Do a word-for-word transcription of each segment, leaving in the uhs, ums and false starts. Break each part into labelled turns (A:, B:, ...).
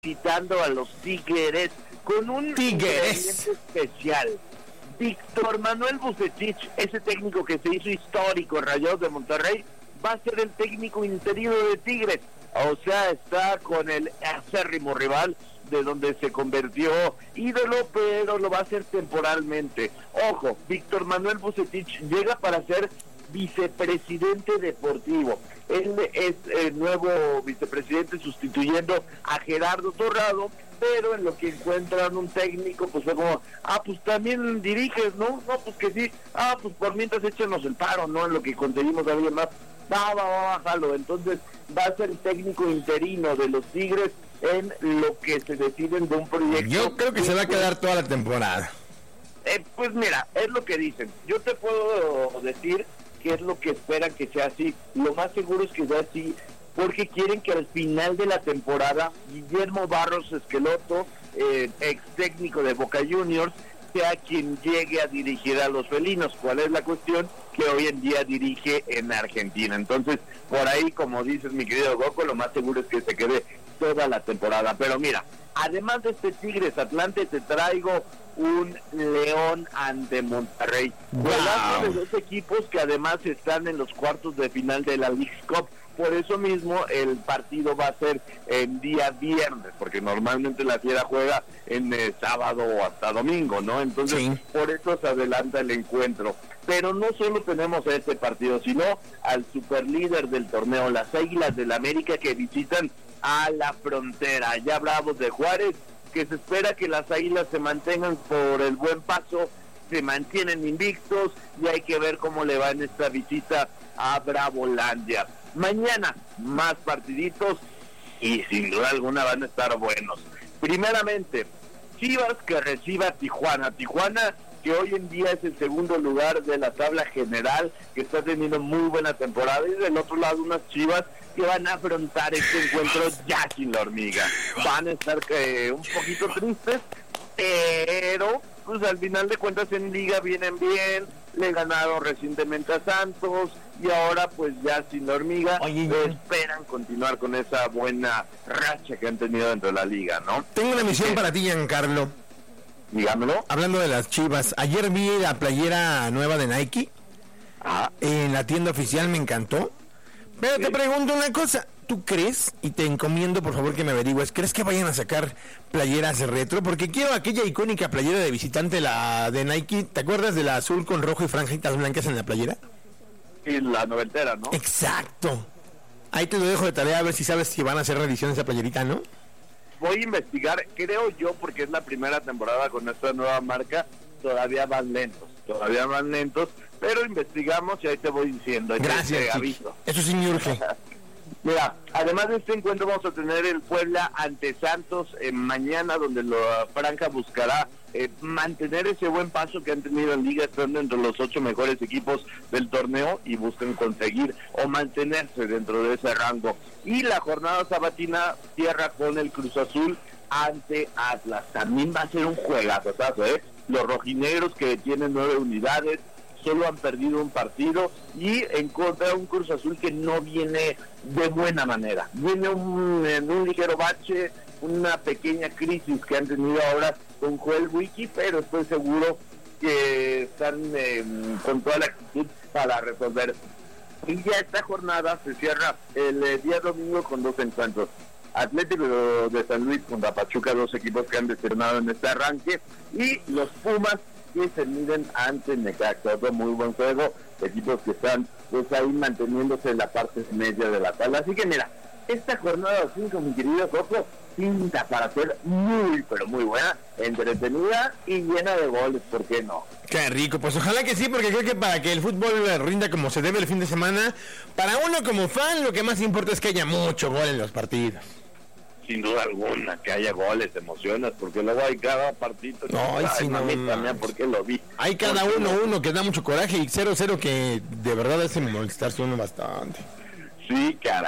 A: visitando a los Tigres con un
B: Tigres
A: especial. Víctor Manuel Vucetich, ese técnico que se hizo histórico en Rayados de Monterrey, va a ser el técnico interino de Tigres. O sea, está con el acérrimo rival de donde se convirtió ídolo, pero lo va a hacer temporalmente. Ojo, Víctor Manuel Vucetich llega para ser vicepresidente deportivo. Él es el nuevo vicepresidente sustituyendo a Gerardo Torrado, pero en lo que encuentran un técnico, pues fue como, ah, pues también diriges, ¿no? No, pues que sí, ah, pues por mientras échenos el paro, ¿no? En lo que conseguimos a alguien más, va, va, va, bájalo. Entonces va a ser el técnico interino de los Tigres en lo que se deciden de un proyecto.
B: Yo creo que se va a quedar toda la temporada.
A: Eh, pues mira, es lo que dicen. Yo te puedo decir qué es lo que esperan que sea así. Lo más seguro es que sea así, porque quieren que al final de la temporada Guillermo Barros Esqueloto, eh, ex técnico de Boca Juniors, sea quien llegue a dirigir a los felinos. ¿Cuál es la cuestión? Que hoy en día dirige en Argentina. Entonces, por ahí, como dices, mi querido Goku, lo más seguro es que se quede toda la temporada. Pero mira, además de este Tigres Atlante, te traigo un León ante Monterrey.
B: Wow.
A: De dos equipos que además están en los cuartos de final de la Leagues Cup. Por eso mismo el partido va a ser en día viernes, porque normalmente la Fiera juega en eh, sábado o hasta domingo, ¿no? Entonces, sí, por eso se adelanta el encuentro. Pero no solo tenemos a este partido, sino al superlíder del torneo, las Águilas del América, que visitan a la Frontera, ya Bravos de Juárez, que se espera que las Águilas se mantengan por el buen paso, se mantienen invictos, y hay que ver cómo le va en esta visita a Bravolandia. Mañana más partiditos y sin duda alguna van a estar buenos. Primeramente, Chivas, que reciba a Tijuana. Tijuana, que hoy en día es el segundo lugar de la tabla general, que está teniendo muy buena temporada, y del otro lado unas Chivas que van a afrontar este encuentro ya sin la hormiga. Van a estar eh, un poquito tristes, pero pues al final de cuentas en Liga vienen bien, le ganaron recientemente a Santos, y ahora pues ya sin la hormiga. Oye, esperan continuar con esa buena racha que han tenido dentro de la liga, ¿no?
B: Tengo una misión para ti, Giancarlo.
A: Dígamelo.
B: Hablando de las Chivas, ayer vi la playera nueva de Nike.
A: Ah.
B: En la tienda oficial, me encantó. Pero sí, te pregunto una cosa, ¿tú crees, y te encomiendo por favor que me averigües, crees que vayan a sacar playeras retro? Porque quiero aquella icónica playera de visitante, la de Nike, ¿te acuerdas de la azul con rojo y franjitas blancas en la playera?
A: Sí, la noventera, ¿no?
B: Exacto. Ahí te lo dejo de tarea, a ver si sabes si van a hacer reedición de esa playerita, ¿no?
A: Voy a investigar, creo yo, porque es la primera temporada con esta nueva marca, todavía van lentos, todavía van lentos, pero investigamos y ahí te voy diciendo.
B: Gracias,
A: te aviso.
B: Eso sí me urge.
A: Mira, además de este encuentro vamos a tener el Puebla ante Santos eh, mañana, donde la Franja buscará eh, mantener ese buen paso que han tenido en Liga, estando entre los ocho mejores equipos del torneo, y buscan conseguir o mantenerse dentro de ese rango. Y la jornada sabatina cierra con el Cruz Azul ante Atlas. También va a ser un juegazo, ¿eh? Los rojinegros, que tienen nueve unidades, solo han perdido un partido, y en contra de un Cruz Azul que no viene de buena manera, viene un, en un ligero bache, una pequeña crisis que han tenido ahora con Joel Wiki, pero estoy seguro que están eh, con toda la actitud para resolver. Y ya esta jornada se cierra el eh, día domingo con dos encuentros: Atlético de San Luis contra Pachuca, dos equipos que han determinado en este arranque, y los Pumas, que se miden ante Necaxa. Otro muy buen juego, equipos que están pues ahí manteniéndose en la parte media de la tabla. Así que mira, esta jornada cinco, mi querido Coco, pinta para ser muy, pero muy buena, entretenida y llena de goles, ¿por qué no?
B: Qué rico, pues ojalá que sí, porque creo que para que el fútbol rinda como se debe el fin de semana, para uno como fan lo que más importa es que haya mucho gol en los partidos.
A: Sin duda alguna, que haya goles, te emocionas, porque luego hay cada partido.
B: No, ay, sí, no,
A: también, porque lo vi.
B: Hay cada uno, no? uno que da mucho coraje, y cero cero que de verdad hace molestarse uno bastante.
A: Sí, caray.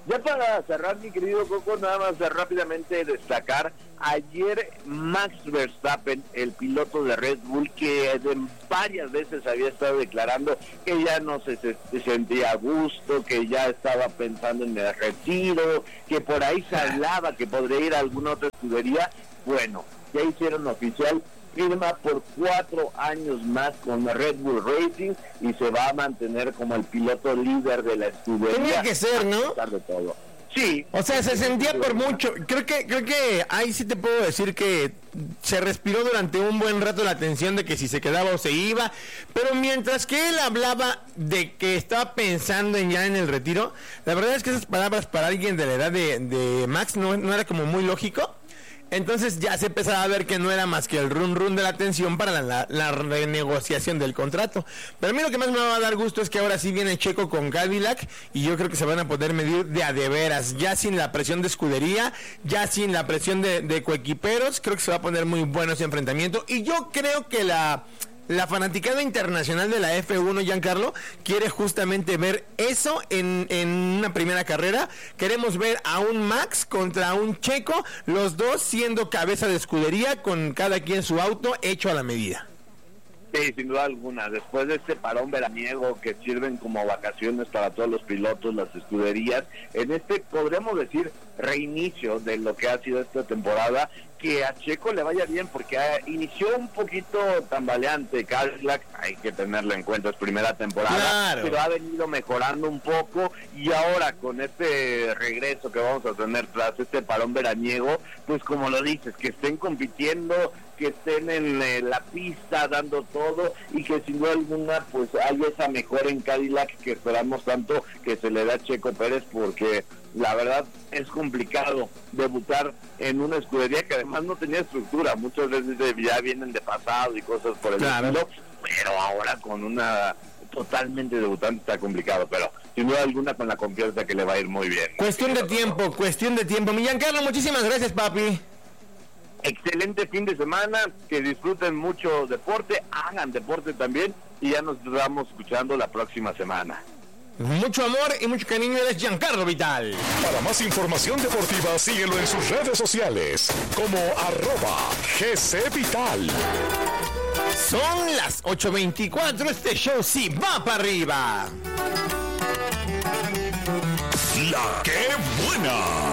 A: Ya para cerrar, mi querido Coco, nada más rápidamente destacar, ayer Max Verstappen, el piloto de Red Bull, que varias veces había estado declarando que ya no se, se, se sentía a gusto, que ya estaba pensando en el retiro, que por ahí se hablaba que podría ir a alguna otra escudería. Bueno, ya hicieron oficial, firma por cuatro años más con Red Bull Racing y se va a mantener como el piloto líder de la escudería.
B: Tenía que ser, ¿no?
A: A pesar de todo. Sí.
B: O sea, se sentía por mucho. Creo que creo que ahí sí te puedo decir que se respiró durante un buen rato la tensión de que si se quedaba o se iba, pero mientras que él hablaba de que estaba pensando en ya en el retiro, la verdad es que esas palabras para alguien de la edad de, de Max no, no era como muy lógico. Entonces ya se empezaba a ver que no era más que el run run de la tensión para la, la, la renegociación del contrato. Pero a mí lo que más me va a dar gusto es que ahora sí viene Checo con Cadillac y yo creo que se van a poder medir de a de veras, ya sin la presión de escudería, ya sin la presión de, de coequiperos. Creo que se va a poner muy bueno ese enfrentamiento y yo creo que la... La fanaticada internacional de la F uno, Giancarlo, quiere justamente ver eso en, en una primera carrera. Queremos ver a un Max contra un Checo, los dos siendo cabeza de escudería, con cada quien su auto hecho a la medida.
A: Sí, sin duda alguna. Después de este parón veraniego que sirven como vacaciones para todos los pilotos, las escuderías, en este, podremos decir, reinicio de lo que ha sido esta temporada, que a Checo le vaya bien, porque ha, inició un poquito tambaleante Cadillac, hay que tenerlo en cuenta, es primera temporada, claro, pero ha venido mejorando un poco, y ahora con este regreso que vamos a tener tras este parón veraniego, pues como lo dices, que estén compitiendo, que estén en eh, la pista dando todo, y que sin duda alguna pues hay esa mejora en Cadillac que esperamos tanto que se le da a Checo Pérez, porque la verdad es complicado debutar en una escudería que además no tenía estructura, muchas veces ya vienen de pasado y cosas por el
B: claro.
A: estilo, pero ahora con una totalmente debutante está complicado, pero sin duda alguna con la confianza que le va a ir muy bien.
B: Cuestión de tiempo, cuestión de tiempo. Mi Giancarlo, muchísimas gracias, papi.
A: Excelente fin de semana, que disfruten mucho deporte, hagan deporte también, y ya nos vamos escuchando la próxima semana.
B: Mucho amor y mucho cariño, eres Giancarlo Vital.
C: Para más información deportiva, síguelo en sus redes sociales como arroba G C Vital.
B: Son las ocho veinticuatro, este show sí va para arriba.
C: La que buena.